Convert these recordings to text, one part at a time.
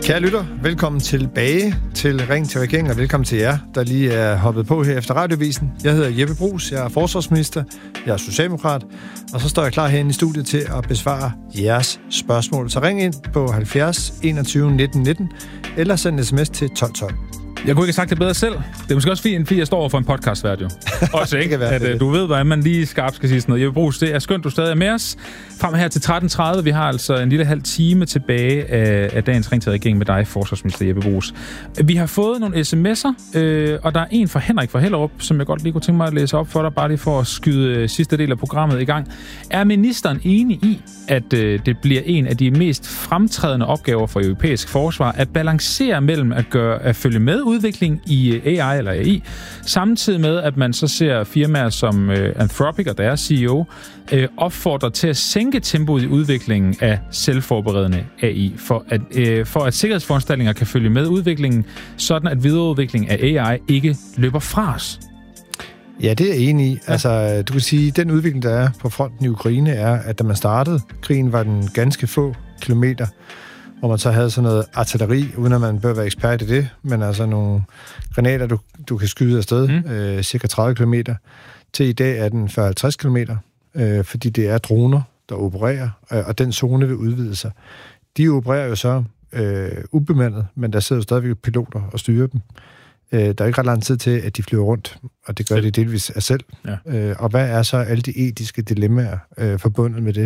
Kære lytter, velkommen tilbage til Ring til Regeringen, og velkommen til jer, der lige er hoppet på her efter Radiovisen. Jeg hedder Jeppe Bruus, jeg er forsvarsminister, jeg er socialdemokrat, og så står jeg klar herinde i studiet til at besvare jeres spørgsmål. Så ring ind på 70 21 19 19, eller send en sms til 1212. Jeg kunne ikke have sagt det bedre selv. Det er måske også fint, fordi jeg står over for en podcastvært jo. Også ikke, at du ved, hvordan man lige skarpt skal sige sådan noget. Jeppe Bruus, det er skønt, du stadig er med os. Frem her til 13.30. Vi har altså en lille halv time tilbage af dagens Ring til Regeringen med dig, forsvarsminister Jeppe Bruus. Vi har fået nogle sms'er, og der er en fra Henrik fra Hellerup, som jeg godt lige kunne tænke mig at læse op for dig, bare lige for at skyde sidste del af programmet i gang. Er ministeren enig i, at det bliver en af de mest fremtrædende opgaver for europæisk forsvar at balancere mellem at følge med udvikling i AI eller AI, samtidig med, at man så ser firmaer som Anthropic og deres CEO opfordrer til at sænke tempoet i udviklingen af selvforberedende AI, for at sikkerhedsforanstaltninger kan følge med udviklingen, sådan at videreudvikling af AI ikke løber fra os? Ja, det er jeg enig i. Ja. Altså, du kan sige, at den udvikling, der er på fronten i Ukraine, er, at da man startede krigen, var den ganske få kilometer, hvor man så havde sådan noget artilleri, uden at man bør være ekspert i det, men altså nogle granater, du kan skyde afsted, cirka 30 kilometer. Til i dag er den 40-50 kilometer, fordi det er droner, der opererer, og den zone vil udvide sig. De opererer jo så ubemandet, men der sidder jo stadigvæk piloter og styrer dem. Der er ikke ret lang tid til, at de flyver rundt, og det gør de delvis af selv. Ja. Og hvad er så alle de etiske dilemmaer forbundet med det?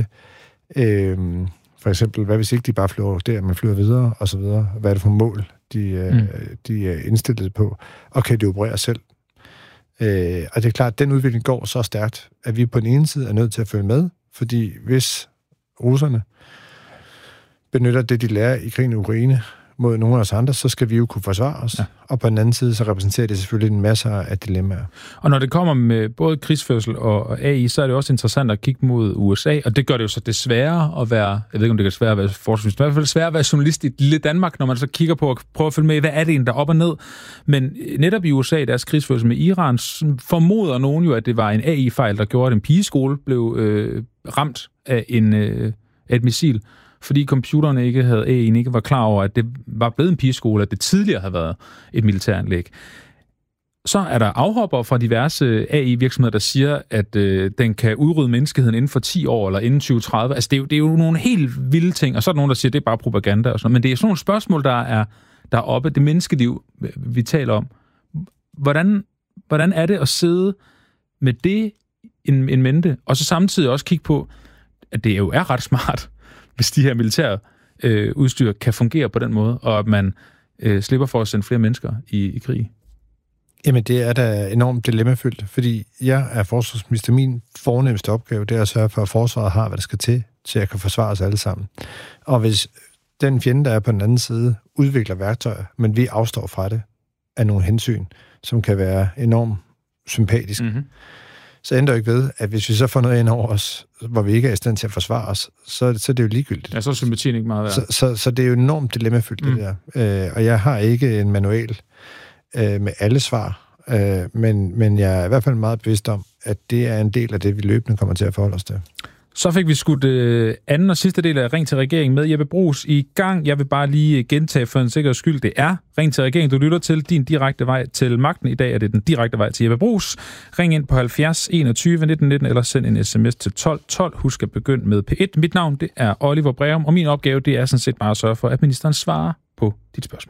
For eksempel, hvad hvis ikke de bare flyver der, men flyver videre, og så videre? Hvad er det for mål, de er indstillet på? Og kan de operere selv? Og det er klart, at den udvikling går så stærkt, at vi på den ene side er nødt til at følge med, fordi hvis russerne benytter det, de lærer i krigen i Ukraine, mod nogle af os andre, så skal vi jo kunne forsvare os. Ja. Og på den anden side, så repræsenterer det selvfølgelig en masse af dilemmaer. Og når det kommer med både krigsførsel og AI, så er det også interessant at kigge mod USA, og det gør det jo så desværre at være, jeg ved ikke, om det kan svære at være forsvarsminister, i hvert fald svært at være journalist i et lille Danmark, når man så kigger på at prøve at følge med, hvad er det egentlig, der er op og ned. Men netop i USA, deres krigsførsel med Iran, formoder nogen jo, at det var en AI-fejl, der gjorde, at en pigeskole blev ramt af et missil, fordi computerne ikke havde AI'en ikke var klar over, at det var blevet en pigeskole, at det tidligere havde været et militæranlæg. Så er der afhopper fra diverse AI-virksomheder, der siger, at den kan udrydde menneskeheden inden for 10 år eller inden 2030. Altså, det er jo nogle helt vilde ting, og så er der nogen, der siger, at det er bare propaganda og sådan noget. Men det er sådan nogle spørgsmål, der er oppe. Det menneskeliv, vi taler om. Hvordan er det at sidde med det en mente, og så samtidig også kigge på, at det jo er ret smart, hvis de her militære udstyr kan fungere på den måde, og at man slipper for at sende flere mennesker i krig? Jamen, det er da enormt dilemmafyldt, fordi jeg er forsvarsminister. Min fornemmeste opgave, det er at sørge for, at forsvaret har, hvad der skal til at kunne forsvare os alle sammen. Og hvis den fjende, der er på den anden side, udvikler værktøjer, men vi afstår fra det af nogle hensyn, som kan være enormt sympatisk, så ændrer det ikke ved, at hvis vi så får noget ind over os, hvor vi ikke er i stand til at forsvare os, så er det jo ligegyldigt. Ja, så er sympatien ikke meget værd. Så det er jo enormt dilemmafyldt, det der. Og jeg har ikke en manual med alle svar, men jeg er i hvert fald meget bevidst om, at det er en del af det, vi løbende kommer til at forholde os til. Så fik vi skudt anden og sidste del af Ring til Regeringen med Jeppe Bruus i gang. Jeg vil bare lige gentage for en sikkerheds skyld. Det er Ring til Regeringen, du lytter til. Din direkte vej til magten. I dag er det den direkte vej til Jeppe Bruus. Ring ind på 70 21 19 19 eller send en sms til 12 12. Husk at begynde med P1. Mit navn, det er Oliver Breum, og min opgave, det er sådan set bare at sørge for, at ministeren svarer på dit spørgsmål.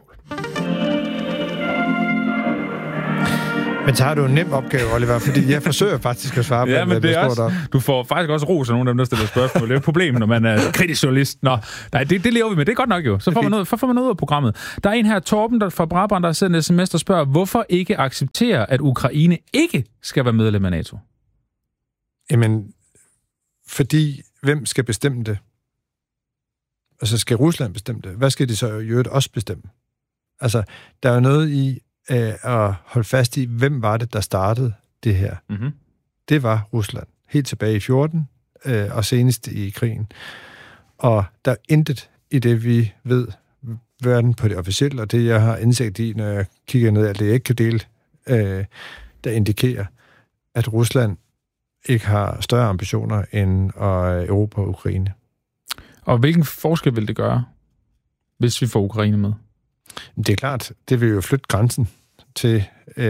Men så har du en nem opgave, Oliver, fordi jeg forsøger faktisk at svare på, men det er også, du får faktisk også ros af nogle af dem, der stiller spørgsmål. Det er et problem, når man er kritisk journalist. Nå, nej, det lever vi med. Det er godt nok jo. Så får man noget af programmet. Der er en her, Torben, der fra Brabrand, der har sendt en sms, der spørger, hvorfor ikke acceptere, at Ukraine ikke skal være medlem af NATO? Jamen, fordi hvem skal bestemme det? Altså, skal Rusland bestemme det? Hvad skal de så i øvrigt også bestemme? Altså, der er jo noget i at holde fast i, hvem var det, der startede det her. Mm-hmm. Det var Rusland. Helt tilbage i 14 og senest i krigen. Og der er intet i det, vi ved, verden på det officielle, og det, jeg har indsigt i, når jeg kigger ned, at det jeg ikke kan dele, der indikerer, at Rusland ikke har større ambitioner end Europa og Ukraine. Og hvilken forskel vil det gøre? hvis vi får Ukraine med? Det er klart, det vil jo flytte grænsen til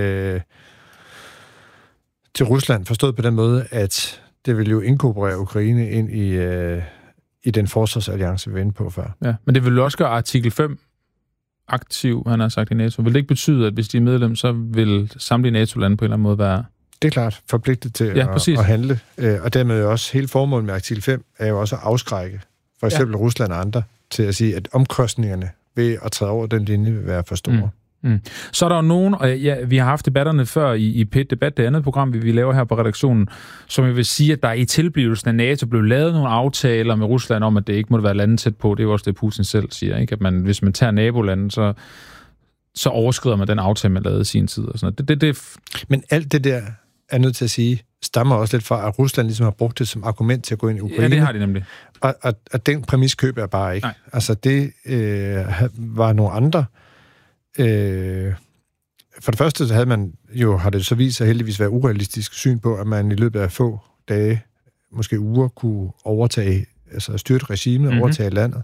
Rusland, forstået på den måde, at det vil jo inkorporere Ukraine ind i den forsvarsalliance, vi var inde på før. Ja, men det vil jo også gøre artikel 5 aktiv, han har sagt i NATO. Vil det ikke betyde, at hvis de er medlem, så vil samtlige NATO-lande på en eller anden måde være... Det er klart, forpligtet til at handle. Og dermed også hele formålet med artikel 5 er jo også at afskrække for eksempel Rusland og andre til at sige, at omkostningerne ved at træde over den linje vil være for store. Så er der jo nogen, og vi har haft debatterne før i PET-debat, det andet program, vi laver her på redaktionen, som jeg vil sige, at der i tilblivelsen af NATO blev lavet nogle aftaler med Rusland om, at det ikke måtte være landet tæt på. Det er jo også det, Putin selv siger, ikke? At hvis man tager nabolanden, så overskrider man den aftale, man lavede i sin tid. Og sådan noget. Men alt det der, er nødt til at sige, stammer også lidt fra, at Rusland ligesom har brugt det som argument til at gå ind i Ukraine. Ja, det har de nemlig. Og den præmis køber jeg bare ikke. Nej. Altså, det var nogle andre. For det første, så havde man jo, har det så vist sig heldigvis være urealistisk syn på, at man i løbet af få dage, måske uger, kunne overtage, altså styrte regimet, overtage landet,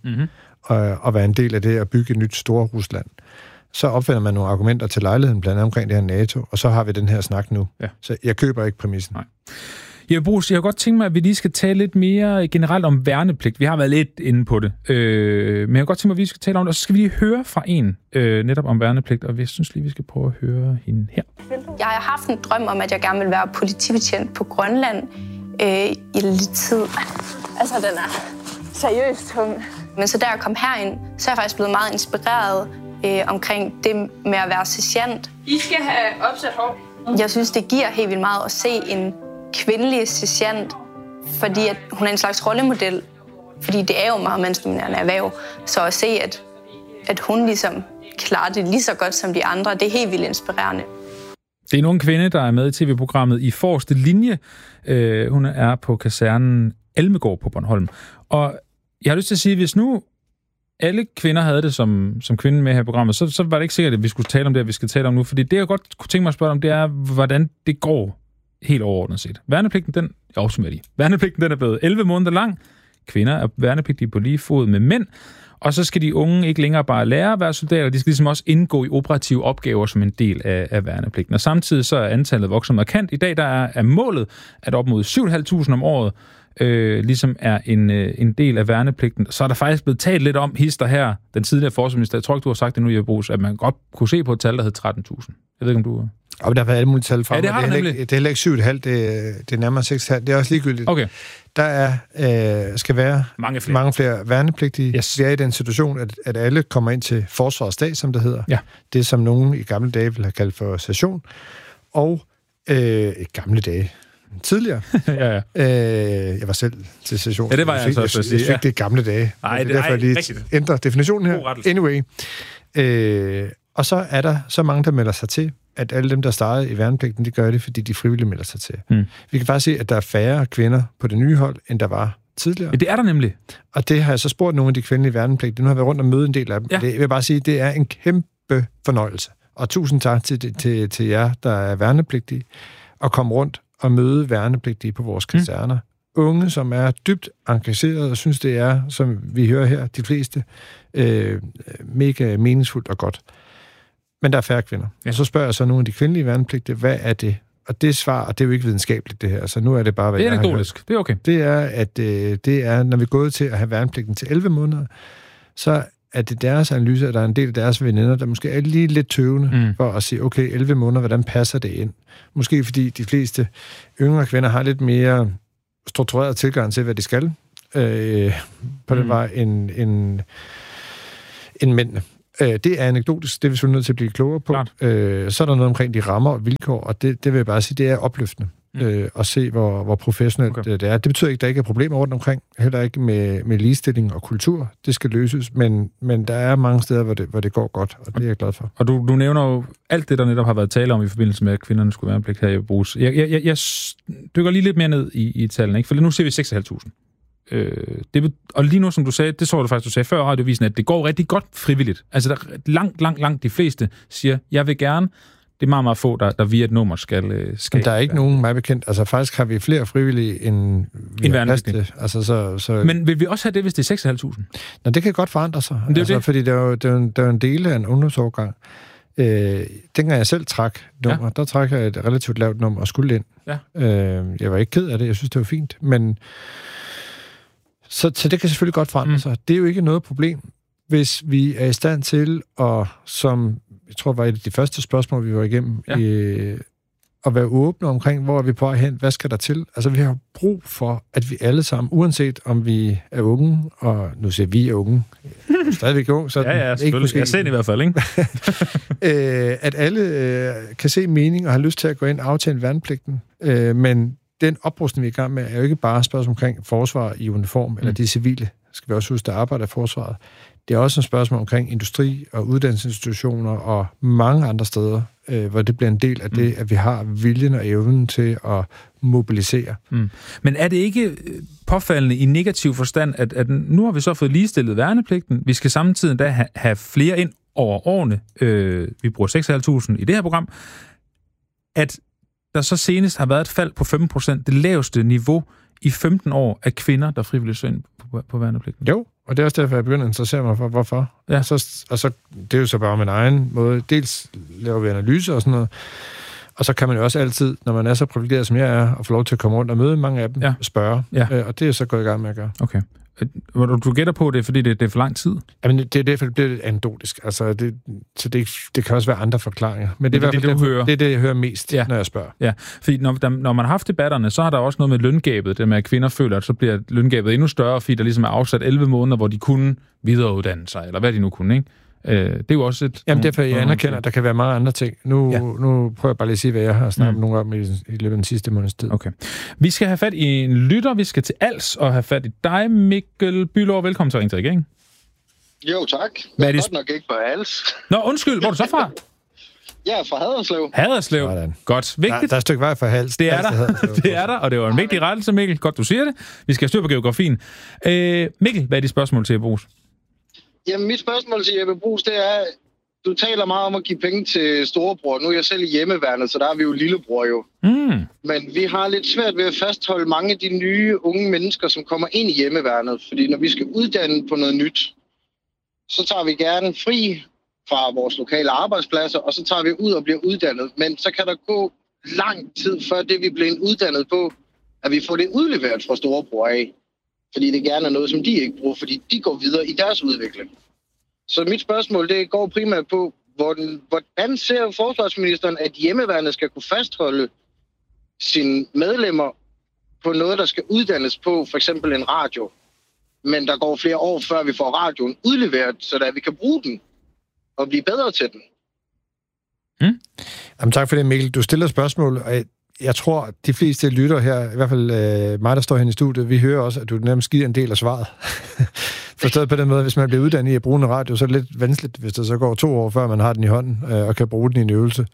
og være en del af det at bygge et nyt store Rusland. Så opfinder man nogle argumenter til lejligheden, blandt andet omkring det her NATO, og så har vi den her snak nu. Ja. Så jeg køber ikke præmissen. Nej. Jeppe Bruus, jeg har godt tænkt mig, at vi lige skal tale lidt mere generelt om værnepligt. Vi har været lidt inde på det, men jeg har godt tænkt mig, at vi skal tale om det, og så skal vi lige høre fra en netop om værnepligt, og jeg synes lige, vi skal prøve at høre hende her. Jeg har haft en drøm om, at jeg gerne vil være politibetjent på Grønland i lidt tid. Altså, den er seriøst tung. Men så da jeg kom herind, så er jeg faktisk blevet meget inspireret omkring det med at være sergeant. I skal have opsat hår. Jeg synes, det giver helt vildt meget at se en kvindelig sergeant, fordi at hun er en slags rollemodel. Fordi det er jo meget mandsdominerende erhverv. Så at se, at hun ligesom klarer det lige så godt som de andre, det er helt vildt inspirerende. Det er nogle kvinde, der er med i tv-programmet I Forreste Linje. Hun er på kasernen Almegård på Bornholm. Og jeg har lyst til at sige, at hvis nu alle kvinder havde det som kvinde med her i programmet, så var det ikke sikkert, at vi skulle tale om det, vi skal tale om nu. Fordi det, jeg godt kunne tænke mig at spørge om, det er, hvordan det går helt overordnet set. Værnepligten, Værnepligten er blevet 11 måneder lang. Kvinder er værnepligtige på lige fod med mænd. Og så skal de unge ikke længere bare lære at være soldater, de skal ligesom også indgå i operative opgaver som en del af værnepligten. Og samtidig så er antallet vokset markant. I dag der er målet, at op mod 7.500 om året ligesom er en del af værnepligten. Så er der faktisk blevet talt lidt om hister her, den tidligere forsvarsminister. Jeg tror ikke, du har sagt det nu, Jeppe Bruus, at man godt kunne se på et tal, der hed 13.000. Jeg ved ikke, om du... Og der har været alle mulige tal fra. Ja, det har det er heller ikke 7,5, det er nærmere 6,5. Det er også ligegyldigt. Okay. Der skal være mange flere værnepligtige. Yes. Vi er i den situation, at alle kommer ind til forsvarsdag, som det hedder. Ja. Det, som nogen i gamle dage ville have kaldt for session. Og gamle dage. Tidligere. ja. Jeg var selv til session. Ja, det var jeg så at sige. Jeg fik det gamle dage. Nej, det er derfor, jeg lige ændrer definitionen her. Anyway. Og så er der så mange, der melder sig til, at alle dem, der startede i værnepligten, de gør det, fordi de frivilligt melder sig til. Vi kan faktisk se, at der er færre kvinder på det nye hold, end der var tidligere. Ja, det er der nemlig. Og det har jeg så spurgt nogle af de kvindelige værnepligtige. Nu har jeg været rundt og møde en del af dem. Ja. Det vil jeg bare sige, det er en kæmpe fornøjelse. Og tusind tak til jer, der er værnepligtige, at komme rundt og møde værnepligtige på vores kaserner. Unge, som er dybt engagerede og synes, det er, som vi hører her, de fleste, mega meningsfuldt og godt. Men der er færre kvinder. Ja. Og så spørger jeg så nogle af de kvindelige værnepligtige, hvad er det? Og det svar, og det er jo ikke videnskabeligt det her, så nu er det bare, hvad jeg har hørt. Det er anekdotisk, det er okay. Det er, at det er, når vi er gået til at have værnepligten til 11 måneder, så er det deres analyse, at der er en del af deres veninder, der måske er lige lidt tøvende for at sige, okay, 11 måneder, hvordan passer det ind? Måske fordi de fleste yngre kvinder har lidt mere struktureret tilgang til, hvad de skal på den vej, end mændene. Det er anekdotisk, det er vi selvfølgelig nødt til at blive klogere på. Så er der noget omkring de rammer og vilkår, og det vil jeg bare sige, det er opløftende at se, hvor professionelt det er. Det betyder ikke, at der ikke er problemer rundt omkring, heller ikke med ligestilling og kultur. Det skal løses, men der er mange steder, hvor det går godt, og det er jeg glad for. Og du nævner jo alt det, der netop har været tale om i forbindelse med, at kvinderne skulle være en pligt her i Brugs. Jeg dykker lige lidt mere ned i tallene, ikke? For nu ser vi 6.500. Og lige nu, som du sagde, det så du faktisk, du sagde før radiovisen, at det går rigtig godt frivilligt. Altså, der langt de fleste siger, jeg vil gerne. Det er meget, meget få, der via et nummer skal der er ikke nogen, mig bekendt. Altså faktisk har vi flere frivillige end værnepligtige. Altså, så... Men vil vi også have det, hvis det er 6.500? Nå, det kan godt forandre sig. Det er det. Fordi der er en del af en ungdomsårgang. Dengang jeg selv trak nummer, der trak jeg et relativt lavt nummer og skulle ind. Ja. Jeg var ikke ked af det, jeg synes, det var fint. Men så det kan selvfølgelig godt forandre sig. Det er jo ikke noget problem, hvis vi er i stand til at, som jeg tror var et af de første spørgsmål, vi var igennem, at være åbne omkring, hvor er vi på vej hen, hvad skal der til? Altså, vi har brug for, at vi alle sammen, uanset om vi er unge, og nu siger vi er unge, stadigvæk unge, så ikke måske... Jeg ser det i hvert fald, ikke? At alle kan se mening og har lyst til at gå ind og aftale værnepligten, men den oprustning, vi er i gang med, er jo ikke bare et spørgsmål omkring forsvar i uniform, eller de civile, skal vi også huske, der arbejder i forsvaret. Det er også et spørgsmål omkring industri og uddannelsesinstitutioner og mange andre steder, hvor det bliver en del af det, at vi har viljen og evnen til at mobilisere. Men er det ikke påfaldende i negativ forstand, at nu har vi så fået ligestillet værnepligten, vi skal samtidig da have flere ind over årene, vi bruger 6.500 i det her program, at der så senest har været et fald på 15%, det laveste niveau i 15 år af kvinder, der frivilligt søger ind på værnepligten. Jo, og det er også derfor, jeg begynder at interessere mig for, hvorfor. Ja. Og så det er jo så bare min egen måde. Dels laver vi analyser og sådan noget, og så kan man jo også altid, når man er så privilegeret, som jeg er, og få lov til at komme rundt og møde mange af dem, spørge. Ja. Og det er så gået i gang med at gøre. Okay. Du gætter på det, fordi det er for lang tid? Jamen, det er derfor, det bliver lidt anekdotisk. Altså, det kan også være andre forklaringer. Men det er det, jeg hører mest, når jeg spørger. Ja, fordi når man har haft debatterne, så har der også noget med løngabet, det med, at kvinder føler, at så bliver løngabet endnu større, fordi der ligesom er afsat 11 måneder, hvor de kunne videreuddanne sig, eller hvad de nu kunne, ikke? Det er jo også et... Jamen, derfor jeg anerkender, at der kan være mange andre ting. Nu prøver jeg bare lige at sige, hvad jeg har snakket nogle om i løbet af den sidste måneds tid. Okay. Vi skal have fat i en lytter. Vi skal til Als og have fat i dig, Mikkel Bülow. Velkommen til Ring til Regeringen. Jo, tak. Jeg er godt nok ikke på Als. Nå, undskyld. Hvor er du så fra? Jeg er fra Haderslev. Haderslev. Godt. Vigtigt. Der er et stykke vej fra Hals. Det er der. Det er der, og det var en vigtig rettelse, Mikkel. Godt, du siger det. Vi skal have styr på geografien. Mikkel, hvad er dit spørgsmål til Jeppe Bruus? Jamen, mit spørgsmål til Jeppe Bruus, det er, du taler meget om at give penge til storebror. Nu er jeg selv i hjemmeværnet, så der er vi jo lillebror jo. Men vi har lidt svært ved at fastholde mange af de nye unge mennesker, som kommer ind i hjemmeværnet. Fordi når vi skal uddanne på noget nyt, så tager vi gerne fri fra vores lokale arbejdspladser, og så tager vi ud og bliver uddannet. Men så kan der gå lang tid før det, vi bliver uddannet på, at vi får det udleveret fra storebror af. Fordi det gerne er noget, som de ikke bruger, fordi de går videre i deres udvikling. Så mit spørgsmål, det går primært på, hvordan ser forsvarsministeren, at hjemmeværnet skal kunne fastholde sine medlemmer på noget, der skal uddannes på, for eksempel en radio. Men der går flere år, før vi får radioen udleveret, så da vi kan bruge den og blive bedre til den. Jamen, tak for det, Mikkel. Du stiller spørgsmål, og jeg tror, at de fleste lytter her, i hvert fald mig, der står her i studiet, vi hører også, at du nærmest giver en del af svaret. Forstået på den måde, hvis man bliver uddannet i at bruge en radio, så er det lidt vanskeligt, hvis det så går 2 år, før man har den i hånden og kan bruge den i en øvelse.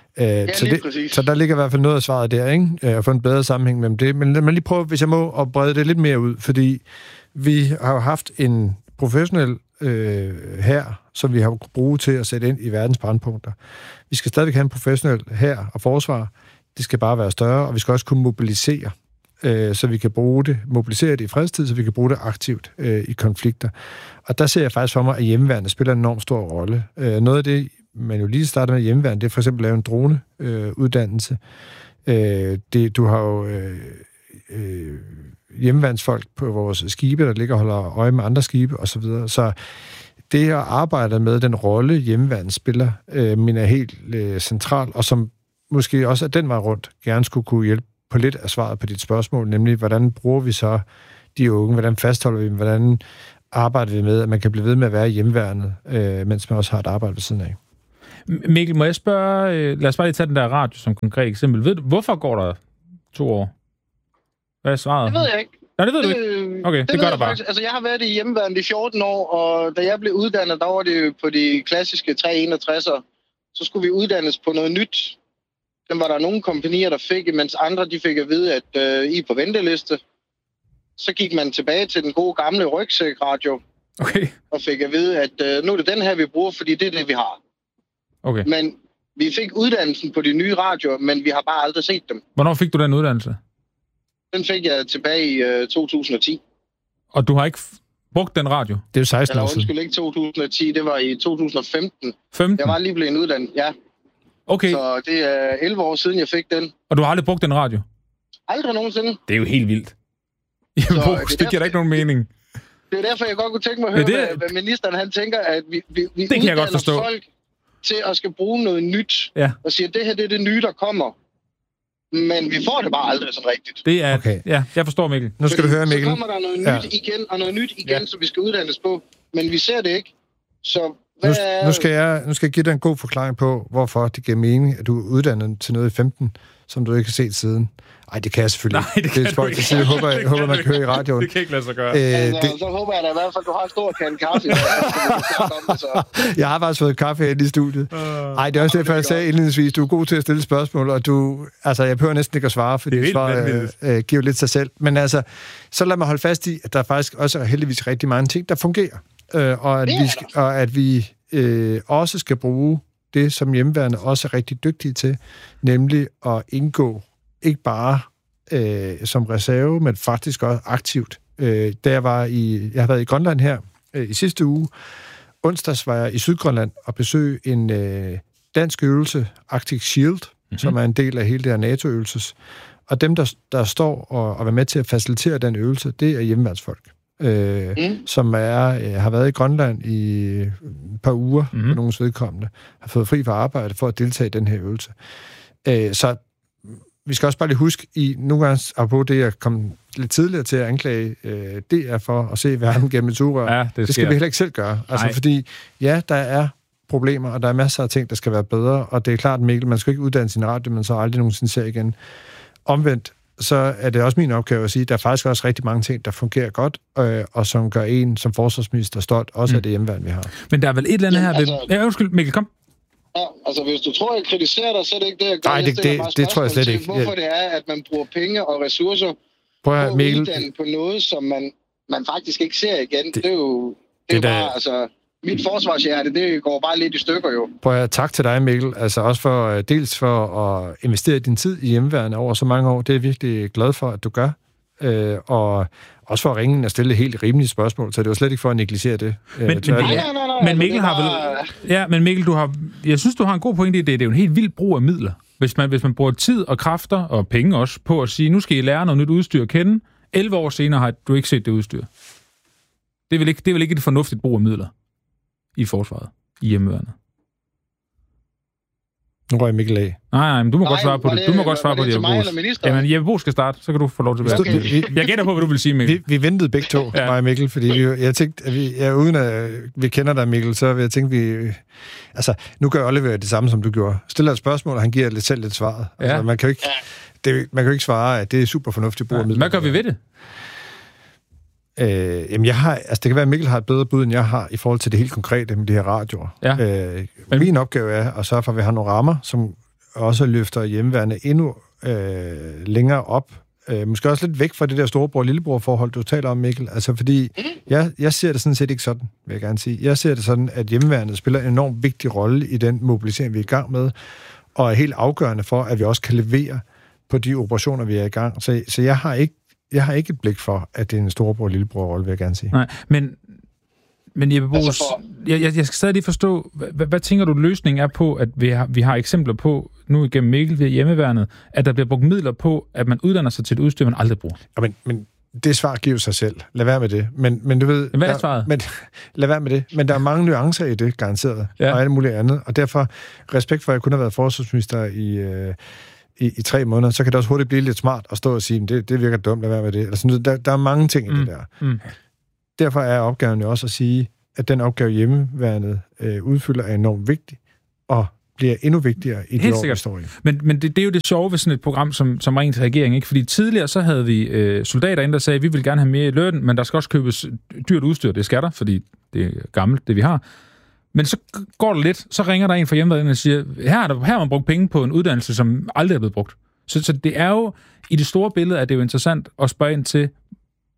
Så der ligger i hvert fald noget af svaret der, ikke? At få en bedre sammenhæng mellem det. Men lad mig lige prøve, hvis jeg må, at brede det lidt mere ud, fordi vi har jo haft en professionel hær, som vi har kunnet bruge til at sætte ind i verdens brandpunkter. Vi skal stadigvæk have en professionel hær og forsvar. Det skal bare være større, og vi skal også kunne mobilisere, så vi kan bruge det, mobilisere det i fredstid, så vi kan bruge det aktivt i konflikter. Og der ser jeg faktisk for mig, at hjemmeværnet spiller en enormt stor rolle. Noget af det, man jo lige starter med hjemmeværnet, det er for eksempel at lave en droneuddannelse. Du har jo hjemmeværnsfolk på vores skibe, der ligger og holder øje med andre skibe osv. Så det at arbejde med den rolle, hjemmeværnet spiller, mener er helt central, og som måske også af den vej rundt gerne skulle kunne hjælpe på lidt af svaret på dit spørgsmål, nemlig hvordan bruger vi så de unge, hvordan fastholder vi dem, hvordan arbejder vi med, at man kan blive ved med at være i hjemmeværnet, mens man også har et arbejde ved siden af. Mikkel, må jeg spørge, lad os bare lige tage den der radio som konkret eksempel. Ved du, hvorfor går der 2 år? Hvad er svaret? Det ved jeg ikke. Nej, det ved du ikke? Okay, det gør der bare. Altså, jeg har været i hjemmeværnet i 14 år, og da jeg blev uddannet, der var det på de klassiske 361'er, så skulle vi uddannes på noget nyt. Den var der nogle kompagnier, der fik, mens andre de fik at vide, at I er på venteliste. Så gik man tilbage til den gode gamle rygsækradio, og fik at vide, at nu er det den her, vi bruger, fordi det er det, vi har. Okay. Men Vi fik uddannelsen på de nye radioer, men vi har bare aldrig set dem. Hvornår fik du den uddannelse? Den fik jeg tilbage i 2010. Og du har ikke brugt den radio? Det er jo 16 år Eller siden. undskyld, ikke 2010, det var i 2015. 15? Jeg var lige blevet uddannet, ja. Okay. Så det er 11 år siden, jeg fik den. Og du har aldrig brugt den radio? Aldrig nogensinde. Det er jo helt vildt. Jamen, det giver da ikke nogen mening. Det er derfor, jeg godt kunne tænke mig at høre, hvad ministeren han tænker, at vi det kan jeg godt forstå. Folk til at skal bruge noget nyt, og siger, at det her det er det nye, der kommer. Men vi får det bare aldrig sådan rigtigt. Det er, okay. Ja, jeg forstår, Mikkel. Nu skal du høre, Mikkel. Så kommer der noget nyt igen, og noget nyt igen, som vi skal uddannes på. Men vi ser det ikke. Så nu skal jeg give dig en god forklaring på, hvorfor det giver mening, at du er uddannet til noget i 15, som du ikke har set siden. Ej, det kan jeg selvfølgelig ikke. Nej, det kan du ikke. Jeg håber, man kan høre i radioen. Det kan ikke lade sig gøre. Så håber jeg da i hvert fald, at du har en stor kande kaffe. Jeg har faktisk fået kaffe ind i studiet. Ej, det er også derfor, jeg sagde indledningsvis, du er god til at stille spørgsmål, og jeg behøver næsten ikke at svare, fordi svaret giver lidt sig selv. Men altså, så lad mig holde fast i, at der faktisk også er heldigvis rigtig mange ting, der fungerer. Og at vi også skal bruge det, som hjemmeværende også er rigtig dygtige til, nemlig at indgå ikke bare som reserve, men faktisk også aktivt. Da jeg har været i Grønland her i sidste uge. Onsdags var jeg i Sydgrønland og besøgte en dansk øvelse, Arctic Shield, som er en del af hele det her NATO-øvelses. Og dem, der står og er med til at facilitere den øvelse, det er hjemmeværnsfolk. Som har været i Grønland i et par uger, for nogens vedkommende, har fået fri fra arbejde for at deltage i den her øvelse. Så vi skal også bare lige huske, nogle gange, apropos det, jeg kom lidt tidligere til at anklage DR for at se verden gennem et sugerør. Det skal vi heller ikke selv gøre. Altså, fordi, der er problemer, og der er masser af ting, der skal være bedre, og det er klart, Mikkel, man skal ikke uddanne sin radio, men så aldrig nogensinde ser igen. Omvendt, så er det også min opgave at sige, at der er faktisk også rigtig mange ting, der fungerer godt, og som gør en som forsvarsminister stolt, også af det hjemmeværn, vi har. Men der er vel et eller andet her... Undskyld, Mikkel, kom. Ja, altså hvis du tror, jeg kritiserer dig, så er det ikke det, jeg gør. Nej, det tror jeg slet ikke. Hvorfor det er, at man bruger penge og ressourcer på at uddanne på noget, som man faktisk ikke ser igen. Det er jo bare, altså... Mit forsvarshjerte, det går bare lidt i stykker jo. Prøv at tak til dig, Mikkel. Altså også dels for at investere din tid i hjemmeværende over så mange år. Det er jeg virkelig glad for, at du gør. Og også for at ringe og stille et helt rimeligt spørgsmål, så det var slet ikke for at negligere det. Men Mikkel har vel... Ja, men Mikkel, jeg synes, du har en god pointe i det. Det er jo en helt vild brug af midler. Hvis man bruger tid og kræfter og penge også på at sige, nu skal I lære noget nyt udstyr at kende. 11 år senere har du ikke set det udstyr. Det er vel ikke et fornuftigt brug af midler i forsvaret, i hjemmeværnet. Nu røg Mikkel af. Nej, men du må godt svare på det. Du må godt svare på det, Jeppe Bruus. Jamen, Jeppe Bruus skal starte, så kan du få lov til at være. Okay. Jeg gætter på, hvad du vil sige, Mikkel. Vi ventede begge to, mig og Mikkel, fordi jeg tænkte, at uden at vi kender dig, Mikkel, så vil jeg tænke, nu gør Oliver det samme, som du gjorde. Stiller et spørgsmål, og han giver selv lidt svaret. Ja. Altså, man kan jo ikke svare, at det er super fornuftigt brug af midler. Hvad gør vi ved det? Jamen det kan være, at Mikkel har et bedre bud, end jeg har, i forhold til det helt konkrete med de her radioer. Ja. Min opgave er at sørge for, at vi har nogle rammer, som også løfter hjemmeværende endnu længere op. Måske også lidt væk fra det der storebror-lillebror-forhold, du taler om, Mikkel. Altså, fordi jeg ser det sådan set ikke sådan, vil jeg gerne sige. Jeg ser det sådan, at hjemmeværnet spiller en enormt vigtig rolle i den mobilisering, vi er i gang med, og er helt afgørende for, at vi også kan levere på de operationer, vi er i gang. Så jeg har ikke et blik for, at det er en storebror-lillebror-rolle, vil jeg gerne sige. Nej, men Jeppe Bruus, jeg skal stadig lige forstå, hvad tænker du, løsningen er på, at vi har eksempler på, nu igennem Mikkel ved hjemmeværnet, at der bliver brugt midler på, at man uddanner sig til et udstyr, man aldrig bruger? Ja, men det svar giver sig selv. Lad være med det. Men du ved... Hvad er svaret? Lad være med det. Men der er mange nuancer i det, garanteret. Ja. Og alt muligt andet. Og derfor, respekt for, at jeg kun har været forsvarsminister i 3 måneder, så kan det også hurtigt blive lidt smart at stå og sige, det virker dumt at være med det. Altså, der er mange ting i det der. Derfor er opgaven jo også at sige, at den opgave hjemmeværnet udfylder er enormt vigtig, og bliver endnu vigtigere i de år, vi står i. Men det er jo det sjove ved sådan et program, som rent regering, ikke? Fordi tidligere så havde vi soldater inde, der sagde, at vi vil gerne have mere i løn, men der skal også købes dyrt udstyr. Det skal der, fordi det er gammelt, det vi har. Men så går det lidt, så ringer der en fra hjemmeværnet og siger, her har man brugt penge på en uddannelse, som aldrig er blevet brugt. Så det er jo, i det store billede, at det er jo interessant at spørge ind til,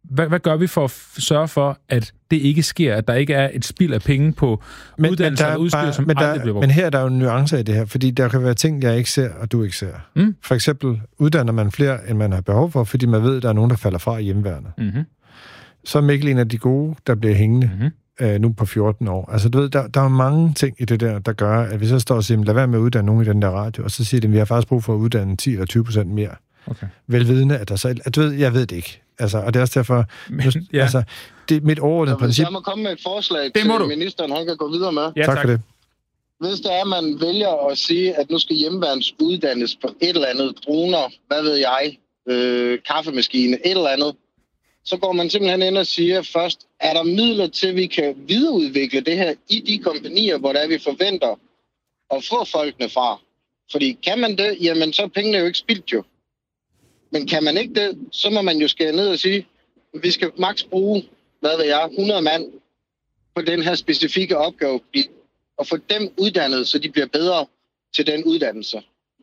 hvad gør vi for at sørge for, at det ikke sker, at der ikke er et spild af penge på uddannelse eller udstyr, som aldrig bliver brugt? Men her er der jo nuancer i det her, fordi der kan være ting, jeg ikke ser, og du ikke ser. For eksempel uddanner man flere, end man har behov for, fordi man ved, at der er nogen, der falder fra i hjemmeværnet. Mm-hmm. Så er Mikkel en af de gode, der bliver hængende nu på 14 år. Altså, du ved, der er mange ting i det der gør, at vi så står og siger, lad være med at uddanne nogen i den der radio, og så siger de, at vi har faktisk brug for at uddanne 10 eller 20% mere. Okay. Velvidende, at der så... At du ved, jeg ved det ikke. Altså, og det er også derfor... Altså, det er mit overordnede princip... Jeg må komme med et forslag til ministeren, han kan gå videre med. Ja, tak for det. Hvis det er, at man vælger at sige, at nu skal hjemmeværns uddannes på et eller andet droner, hvad ved jeg, kaffemaskine, et eller andet, så går man simpelthen ind og siger først, er der midler til, at vi kan videreudvikle det her i de kompanier, hvor der vi forventer at få folkene fra. Fordi kan man det, jamen så er pengene jo ikke spildt jo. Men kan man ikke det, så må man jo skære ned og sige, at vi skal maks bruge, 100 mand på den her specifikke opgave, og få dem uddannet, så de bliver bedre til den uddannelse.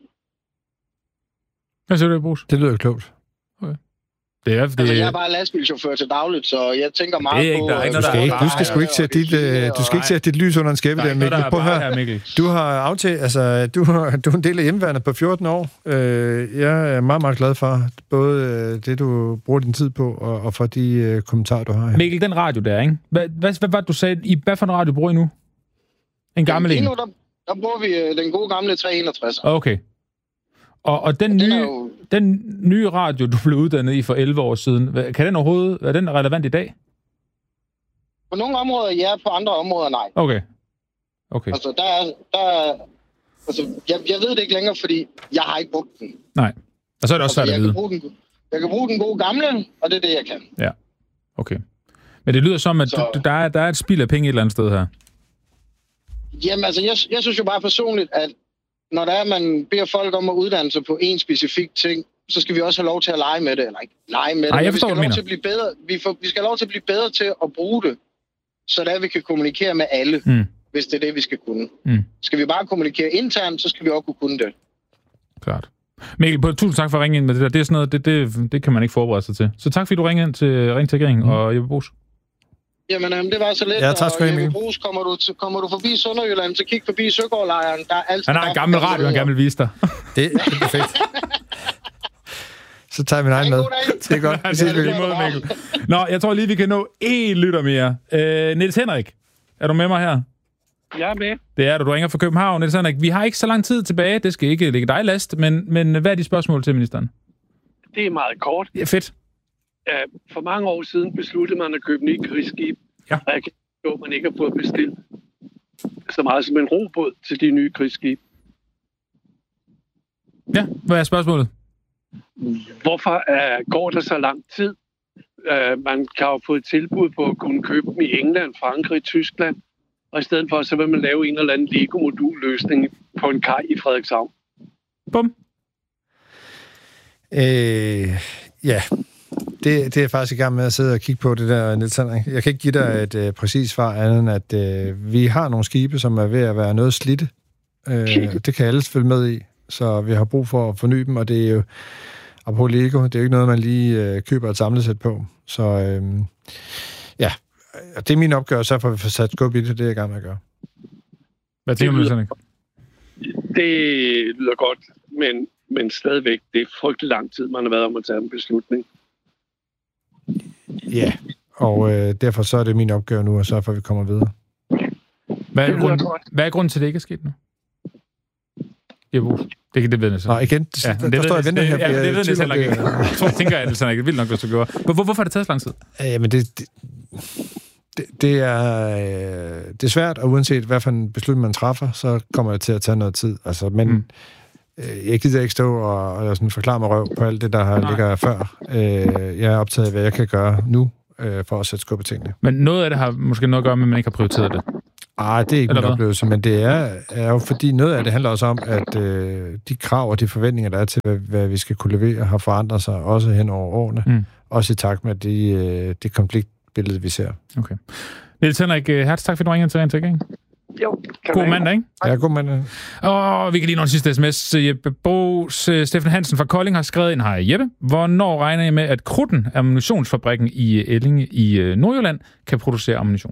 Hvad siger du, Bruce? Det lyder klogt. Okay. Altså, jeg er bare lastbilchauffør til dagligt, så jeg tænker meget på... Du skal sgu ikke sætte dit lys under en skæppe der, Mikkel. Prøv at høre. Du har aftalt, altså, du er en del af hjemmeværnet på 14 år. Jeg er meget, meget glad for både det, du bruger din tid på, og for de kommentarer, du har her. Mikkel, den radio der, ikke? Hvad var det, du sagde? Hvad for en radio bruger I nu? En gammel en? Lige nu, der bruger vi den gode gamle 361. Okay. Og den nye radio, du blev uddannet i for 11 år siden, kan den overhovedet, er den relevant i dag? På nogle områder ja, på andre områder nej. Okay. Altså, jeg ved det ikke længere, fordi jeg har ikke brugt den. Nej, og så er det også svært at vide. Jeg kan bruge den gode gamle, og det er det, jeg kan. Ja, okay. Men det lyder som, at der er et spild af penge et eller andet sted her. Jamen, altså, jeg synes jo bare personligt, at når der er, man beder folk om at uddanne sig på en specifik ting, så skal vi også have lov til at lege med det, eller ikke lege med det. Ej, jeg forstår, vi skal have lov til at blive bedre. Vi skal have lov til at blive bedre til at bruge det, så der vi kan kommunikere med alle, hvis det er det, vi skal kunne. Skal vi bare kommunikere internt, så skal vi også kunne det. Klart. Mikkel, tusind tak for at ringe ind med det der. Det er sådan noget, det kan man ikke forberede sig til. Så tak fordi du ringede ind til Ring til Regeringen og Jeppe Bruus. Jamen, det var så lidt. Ja, tak skal du have, Bruus, kommer du forbi Sønderjylland, så kig forbi Søgaardlejren. Der er altid... Han har en gammel radio, han gerne vil vise dig. Det er perfekt. Så tager vi min egen med. Det er godt. Det er lige måde, Mikkel. Nå, jeg tror lige, vi kan nå én lytter mere. Niels Henrik, er du med mig her? Jeg er med. Det er du ringer fra København. Niels Henrik, vi har ikke så lang tid tilbage. Det skal ikke ligge dig last, men hvad er de spørgsmål til ministeren? Det er meget kort. Ja, fedt. For mange år siden besluttede man at købe nye krigsskib. Ja. Og jeg kan forstå, at man ikke har fået bestilt så meget som en robåd til de nye krigsskib. Ja, hvad er spørgsmålet? Hvorfor går der så lang tid? Man kan jo få et tilbud på at kunne købe dem i England, Frankrig, Tyskland. Og i stedet for, så vil man lave en eller anden Lego-modul-løsning på en kaj i Frederikshavn. Bum. Ja, det er faktisk i gang med at sidde og kigge på det der, Niels Henrik. Jeg kan ikke give dig et præcist svar, andet end at vi har nogle skibe, som er ved at være noget slidte. Det kan alle følge med i, så vi har brug for at forny dem, og det er jo, apropos Lego, det er jo ikke noget, man lige køber et samlesæt på. Så ja, det er min opgave, så for at vi får sat skub i det, det er jeg i gang med at gøre. Hvad tænker du, Niels Henrik? Det lyder godt, men stadigvæk, det er frygtelig lang tid, man har været om at tage en beslutning. Ja, og derfor så er det min opgave nu, at sørge for, at vi kommer videre. Hvad er grunden til, at det ikke er sket nu? Det ved jeg så. Nå, igen, der står jeg venter her. Ja, det ved jeg heller ikke. Jeg tænker, at det er vildt nok, hvis du gjorde. Hvorfor har det taget så lang tid? Jamen, det er svært, og uanset hvad for en beslutning man træffer, så kommer det til at tage noget tid. Altså, men jeg gider ikke stå og sådan forklare mig røv på alt det, der ligger før. Jeg er optaget af, hvad jeg kan gøre nu, for at sætte skub i tingene. Men noget af det har måske noget at gøre med, at man ikke har prioriteret det. Det er ikke en oplevelse, men det er jo fordi noget af det handler også om, at de krav og de forventninger, der er til, hvad vi skal kunne levere, har forandret sig også hen over årene. Også i takt med det konfliktbillede, vi ser. Okay. Niels Henrik Hertz, tak fordi du ringede til Ring til Regeringen. Jo. God mandag, ikke? Ja, god mandag. Og vi kan lige nå en sidste sms. Jeppe Brugs, Steffen Hansen fra Kolding har skrevet ind. Hej Jeppe. Hvornår regner I med, at Krudten, ammunitionsfabrikken i Ellinge i Nordjylland, kan producere ammunition?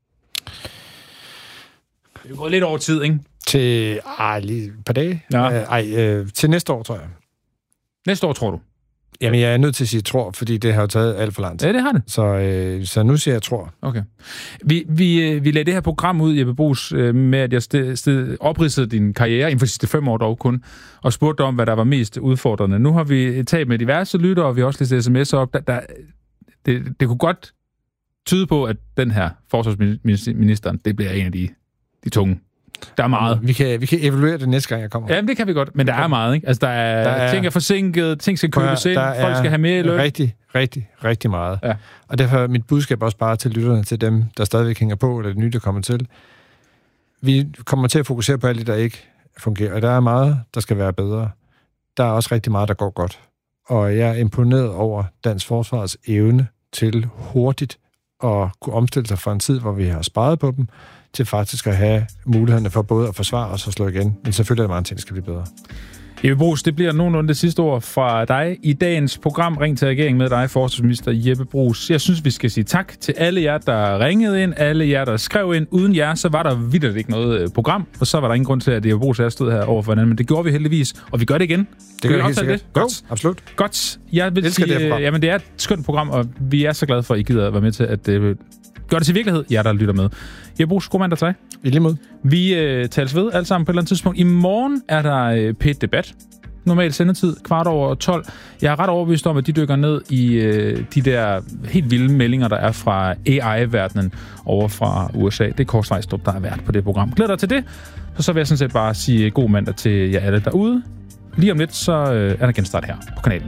Det er gået lidt over tid, ikke? Til lige et par dage. Ja. Til næste år, tror jeg. Næste år, tror du? Jamen, jeg er nødt til at sige tror, fordi det har jo taget alt for lang tid. Ja, det har det. Så nu siger jeg tror. Okay. Vi lagde det her program ud, Jeppe Brugs, med at jeg opridsede din karriere inden for de sidste 5 år dog kun, og spurgte om, hvad der var mest udfordrende. Nu har vi talt med diverse lyttere, og vi har også læst sms'er op. Det kunne godt tyde på, at den her forsvarsministeren, det bliver en af de tunge. Der er meget. Vi kan evaluere det næste gang, jeg kommer. Jamen, det kan vi godt, men der er meget, ikke? Altså, der er ting er forsinket, ting skal købes ind, folk skal have mere i løn. Rigtig meget. Ja. Og derfor er mit budskab også bare til lytterne, til dem, der stadigvæk hænger på, eller det nye, der kommer til. Vi kommer til at fokusere på alt det, der ikke fungerer. Og der er meget, der skal være bedre. Der er også rigtig meget, der går godt. Og jeg er imponeret over dansk forsvars evne til hurtigt at kunne omstille sig fra en tid, hvor vi har sparet på dem, til faktisk at have mulighederne for både at forsvare os og slå igen. Men selvfølgelig er der mange ting, der skal blive bedre. Jeppe Brugs, det bliver nogenlunde det sidste ord fra dig i dagens program Ring til regeringen med dig, forsvarsminister Jeppe Brugs. Jeg synes, vi skal sige tak til alle jer, der ringede ind, alle jer, der skrev ind. Uden jer, så var der vitterligt ikke noget program, og så var der ingen grund til, at Jeppe Brugs stod her over for hinanden. Men det gjorde vi heldigvis, og vi gør det igen. Det gør vi helt sikkert. Godt. Jo, absolut. Godt. Jeg vil sige, jamen det er et skønt program, og vi er så glade for, at I gider at være med til at gøre det til virkelighed, jer der lytter med. Jeppe Brugs, god mandag til dig. I lige måde. Vi tales ved alle sammen på et eller andet tidspunkt. I morgen er der P1-debat. Normal sendetid, 12:15. Jeg er ret overbevist om, at de dykker ned i de der helt vilde meldinger, der er fra AI-verdenen over fra USA. Det er Kåre Svejstrup, der er vært på det program. Glæder dig til det. Så vil jeg sådan set bare sige god mandag til jer alle derude. Lige om lidt, så er der genstart her på kanalen.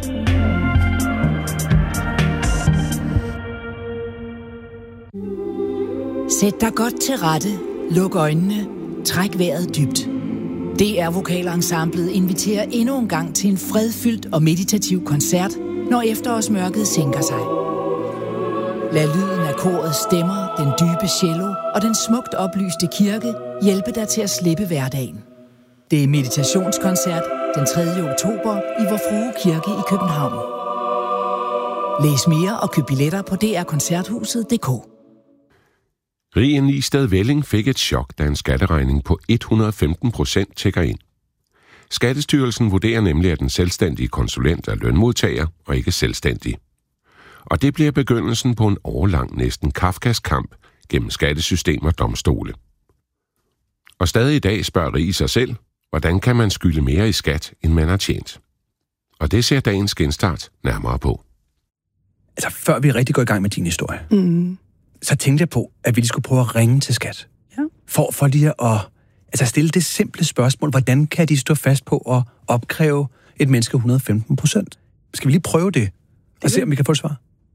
Sæt dig godt til rette. Luk øjnene. Træk vejret dybt. DR-vokalensemblet inviterer endnu en gang til en fredfyldt og meditativ koncert, når efterårsmørket sænker sig. Lad lyden af korets stemmer, den dybe cello og den smukt oplyste kirke hjælpe dig til at slippe hverdagen. Det er meditationskoncert den 3. oktober i Vor Frue Kirke i København. Læs mere og køb billetter på drkoncerthuset.dk. Rie Nisted Velling fik et chok, da en skatteregning på 115% tækker ind. Skattestyrelsen vurderer nemlig, at den selvstændige konsulent er lønmodtager og ikke selvstændig. Og det bliver begyndelsen på en årelang næsten Kafkas kamp gennem skattesystem og domstole. Og stadig i dag spørger Rie sig selv, hvordan kan man skylde mere i skat, end man har tjent? Og det ser dagens genstart nærmere på. Altså, før vi rigtig går i gang med din historie, så tænkte jeg på, at vi lige skulle prøve at ringe til skat. Ja. For lige at stille det simple spørgsmål, hvordan kan de stå fast på at opkræve et menneske 115%? Skal vi lige prøve det og se, om vi kan få et svar?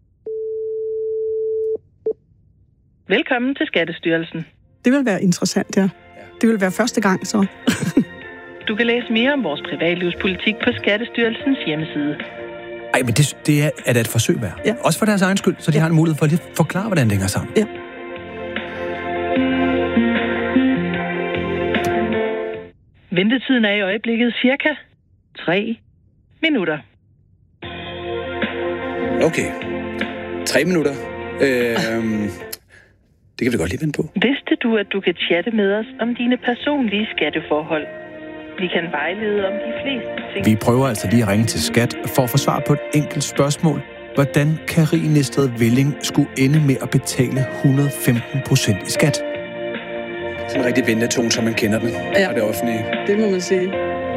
Velkommen til Skattestyrelsen. Det vil være interessant, ja. Det vil være første gang, så. Du kan læse mere om vores privatlivspolitik på Skattestyrelsens hjemmeside. Ej, men det er da et forsøg værd. Ja. Også for deres egen skyld, så de har en mulighed for at lige forklare, hvordan det hænger sammen. Ja. Ventetiden er i øjeblikket cirka 3 minutter. Okay. 3 minutter. Det kan vi godt lige vente på. Vidste du, at du kan chatte med os om dine personlige skatteforhold? Vi kan vejlede om de fleste ting. Vi prøver altså lige at ringe til skat for at få svar på et enkelt spørgsmål. Hvordan kan Rie Nisted Velling skulle ende med at betale 115% i skat? Sådan en rigtig ventetone, som man kender den fra det offentlige. Det må man sige.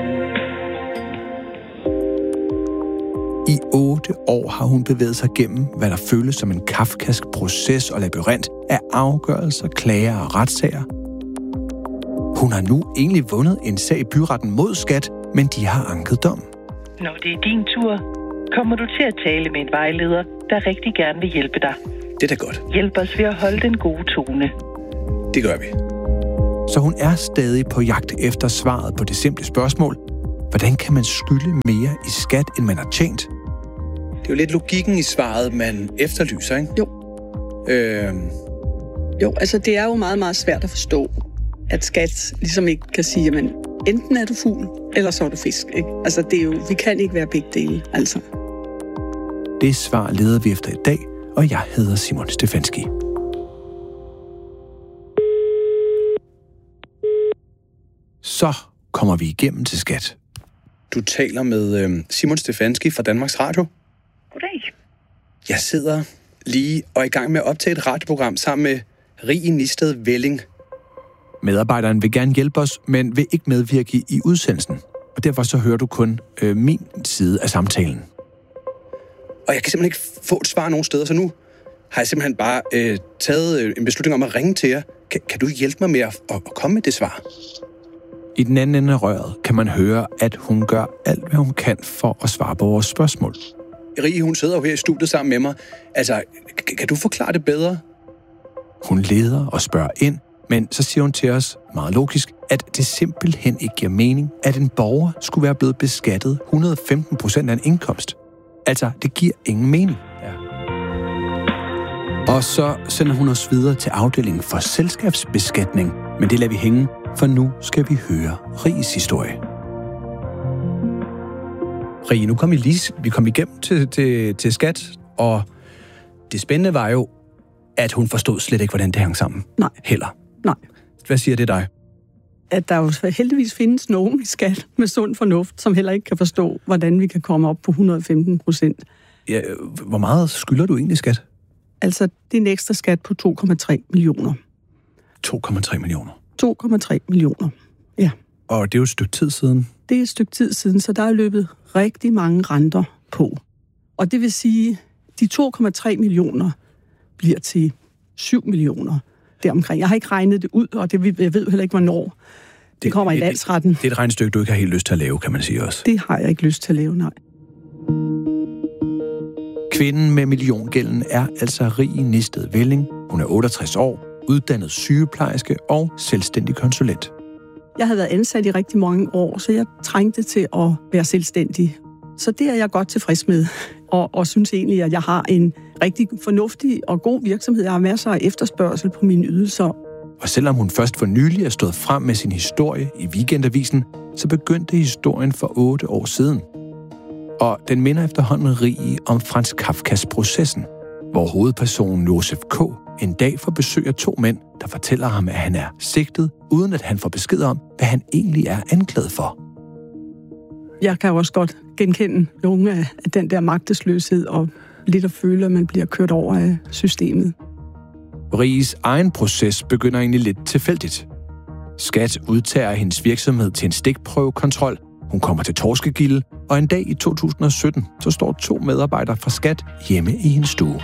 I 8 år har hun bevæget sig gennem, hvad der føles som en kafkask proces og labyrint af afgørelser, klager og retssager. Hun har nu egentlig vundet en sag i byretten mod skat, men de har anket dom. Når det er din tur, kommer du til at tale med en vejleder, der rigtig gerne vil hjælpe dig. Det er da godt. Hjælp os ved at holde den gode tone. Det gør vi. Så hun er stadig på jagt efter svaret på det simple spørgsmål. Hvordan kan man skylde mere i skat, end man har tjent? Det er jo lidt logikken i svaret, man efterlyser, ikke? Jo. Jo, altså det er jo meget, meget svært at forstå, at skat ligesom ikke kan sige, jamen enten er du fugl, eller så er du fisk. Ikke? Altså det er jo, vi kan ikke være begge dele, altså. Det svar leder vi efter i dag, og jeg hedder Simon Stefanski. Så kommer vi igennem til skat. Du taler med Simon Stefanski fra Danmarks Radio. Goddag. Jeg sidder lige og er i gang med at optage et radioprogram sammen med Rie Nisted Velling. Medarbejderen vil gerne hjælpe os, men vil ikke medvirke i udsendelsen. Og derfor så hører du kun min side af samtalen. Og jeg kan simpelthen ikke få et svar nogen steder, så nu har jeg simpelthen bare taget en beslutning om at ringe til jer. Kan du hjælpe mig med at komme med det svar? I den anden ende af røret kan man høre, at hun gør alt, hvad hun kan for at svare på vores spørgsmål. Rie, hun sidder jo her i studiet sammen med mig. Altså, kan du forklare det bedre? Hun leder og spørger ind, men så siger hun til os meget logisk, at det simpelthen ikke giver mening, at en borger skulle være blevet beskattet 115% af en indkomst. Altså, det giver ingen mening. Ja. Og så sender hun os videre til afdelingen for selskabsbeskatning, men det lader vi hænge, for nu skal vi høre Ries historie. Rie, nu kom vi kom igennem til skat, og det spændende var jo, at hun forstod slet ikke, hvordan det hang sammen. Nej. Heller. Nej. Hvad siger det dig? At der jo heldigvis findes nogen i skat med sund fornuft, som heller ikke kan forstå, hvordan vi kan komme op på 115%. Ja, hvor meget skylder du egentlig skat? Altså, det er en ekstra skat på 2,3 millioner. 2,3 millioner? 2,3 millioner, ja. Og det er jo et stykke tid siden? Det er et stykke tid siden, så der er løbet rigtig mange renter på. Og det vil sige, de 2,3 millioner bliver til 7 millioner deromkring. Jeg har ikke regnet det ud, og jeg ved heller ikke, hvornår det kommer i landsretten. Det er et regnestykke, du ikke har helt lyst til at lave, kan man sige også. Det har jeg ikke lyst til at lave, nej. Kvinden med milliongælden er altså Rie Nisted Velling. Hun er 68 år, uddannet sygeplejerske og selvstændig konsulent. Jeg havde været ansat i rigtig mange år, så jeg trængte til at være selvstændig. Så det er jeg godt tilfreds med, og synes egentlig, at jeg har en rigtig fornuftig og god virksomhed. Jeg har masser af efterspørgsel på mine ydelser. Og selvom hun først for nylig er stået frem med sin historie i Weekendavisen, så begyndte historien for 8 år siden. Og den minder efterhånden Rie om Franz Kafkas Processen, hvor hovedpersonen Josef K. en dag får besøg af 2 mænd, der fortæller ham, at han er sigtet, uden at han får besked om, hvad han egentlig er anklaget for. Jeg kan jo også godt genkende nogle af den der magtesløshed og lidt at føle, at man bliver kørt over af systemet. Ries egen proces begynder egentlig lidt tilfældigt. Skat udtager hendes virksomhed til en stikprøvekontrol. Hun kommer til torskegilde, og en dag i 2017, så står 2 medarbejdere fra Skat hjemme i hendes stue.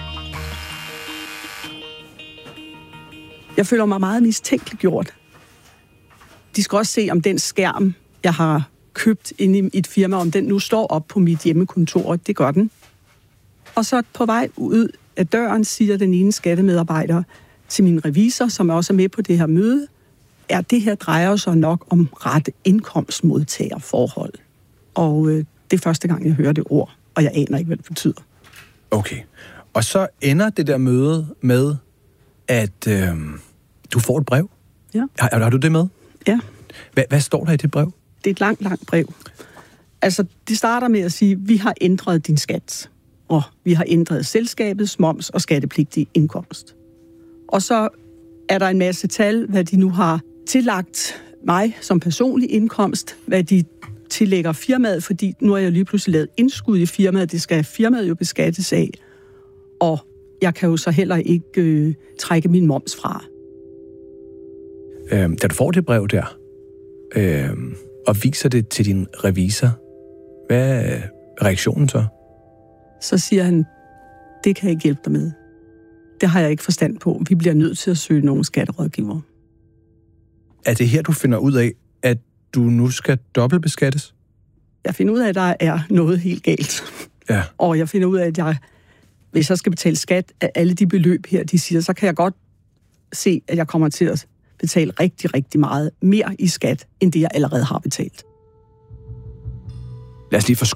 Jeg føler mig meget mistænkeliggjort. De skal også se, om den skærm, jeg har købt inde i et firma, om den nu står op på mit hjemmekontor. Det gør den. Og så på vej ud af døren siger den ene skattemedarbejder til min revisor, som også er med på det her møde, at det her drejer sig nok om ret indkomstmodtagerforhold. Og det er første gang, jeg hører det ord, og jeg aner ikke, hvad det betyder. Okay. Og så ender det der møde med, at du får et brev. Ja. Har du det med? Ja. Hvad står der i det brev? Det er et langt brev. Altså, det starter med at sige, vi har ændret din skat, og vi har ændret selskabets moms og skattepligtig indkomst. Og så er der en masse tal, hvad de nu har tillagt mig som personlig indkomst, hvad de tillægger firmaet, fordi nu har jeg lige pludselig lavet indskud i firmaet, det skal firmaet jo beskattes af, og jeg kan jo så heller ikke trække min moms fra. Da du får det brev der, og viser det til din revisor, hvad er reaktionen så? Så siger han, det kan jeg ikke hjælpe dig med. Det har jeg ikke forstand på. Vi bliver nødt til at søge nogle skatterådgivere. Er det her, du finder ud af, at du nu skal dobbeltbeskattes? Jeg finder ud af, at der er noget helt galt. Ja. Og jeg finder ud af, at hvis jeg skal betale skat af alle de beløb her, de siger, så kan jeg godt se, at jeg kommer til at betale rigtig, rigtig meget mere i skat, end det jeg allerede har betalt. Lad os lige